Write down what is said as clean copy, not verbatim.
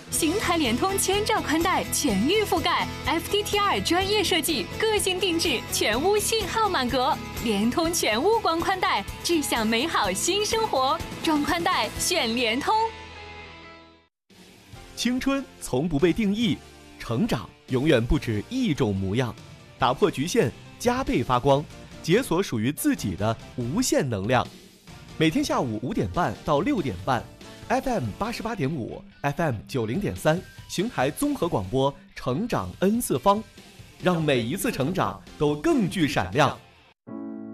邢台联通千兆宽带全域覆盖 ，FTTR 专业设计，个性定制，全屋信号满格。联通全屋光宽带，智享美好新生活。装宽带选联通。 青春从不被定义，成长永远不止一种模样。打破局限，加倍发光，解锁属于自己的无限能量。每天下午5点半到6点半 ，FM 88.5 ，FM 90.3，邢台综合广播，成长 N 次方，让每一次成长都更具闪亮。